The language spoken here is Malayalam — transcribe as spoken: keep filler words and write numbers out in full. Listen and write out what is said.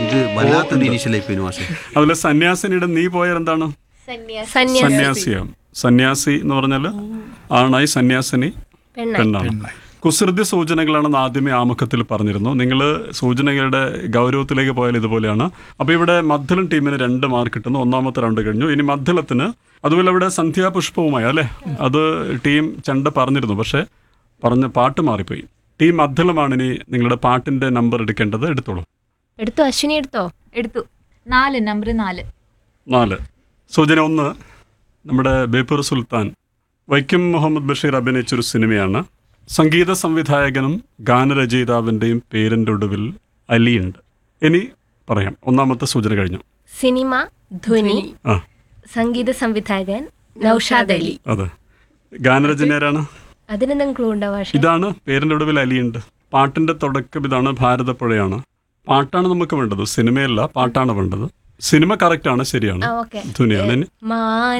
ഇത് വല്ലാത്തൊരു ഇനീഷ്യലായി പോയി മാഷെ. അതുപോലെ സന്യാസിനിയുടെ നീ പോയാൽ എന്താണ്? സന്യാസിയാം. സന്യാസി എന്ന് പറഞ്ഞാൽ ആണായി, സന്യാസിനി പെണ്ണാണ്. കുസൃതി സൂചനകളാണെന്ന് ആദ്യമേ ആമുഖത്തിൽ പറഞ്ഞിരുന്നു. നിങ്ങൾ സൂചനകളുടെ ഗൗരവത്തിലേക്ക് പോയാൽ ഇതുപോലെയാണ്. അപ്പോൾ ഇവിടെ മദ്ദളം ടീമിന് രണ്ട് മാർക്ക് കിട്ടുന്നു. ഒന്നാമത്തെ റൗണ്ട് കഴിഞ്ഞു. ഇനി മദ്ദളത്തിന് അതുപോലെ ഇവിടെ സന്ധ്യാപുഷ്പവുമായി അല്ലേ, അത് ടീം ചെണ്ട പറഞ്ഞിരുന്നു, പക്ഷേ പറഞ്ഞ പാട്ട് മാറിപ്പോയി. ടീം മദ്ദളമാണ് ഇനി നിങ്ങളുടെ പാട്ടിന്റെ നമ്പർ എടുക്കേണ്ടത്. എടുത്തോളൂ. എടുത്തു. അശ്വിനി എടുത്തോ? എടുത്തു. നാല്, നമ്പർ നാല്. നാല്. സൂചന ഒന്ന്. നമ്മുടെ ബേപ്പൂർ സുൽത്താൻ വൈക്കം മുഹമ്മദ് ബഷീർ അഭിനയിച്ചൊരു സിനിമയാണ്. സംഗീത സംവിധായകനും ഗാനരചയിതാവിൻ്റെയും പേരിൻ്റെ ഒടുവിൽ അലിയുണ്ട്. ഇനി പറയാം. ഒന്നാമത്തെ സൂചന കഴിഞ്ഞു. സിനിമ, ധ്വനി, ആ സംഗീത സംവിധായകൻ നൗഷാദ് അലി. അതെ. ഗാനരചനയാരാണ്? അതിനെന്തെങ്കിലും ക്ലൂ ഉണ്ടോ ഭാഷ? ഇതാണ് പേരിൻ്റെ ഒടുവിൽ അലിയുണ്ട്. പാട്ടിൻ്റെ തുടക്കം ഇതാണ്, ഭാരതപ്പുഴയാണ്. പാട്ടാണ് നമുക്ക് വേണ്ടത്, സിനിമയല്ല, പാട്ടാണ് വേണ്ടത്. സിനിമ കറക്റ്റാണ്, ശരിയാണ്. ധ്വനിയാണ്. മാ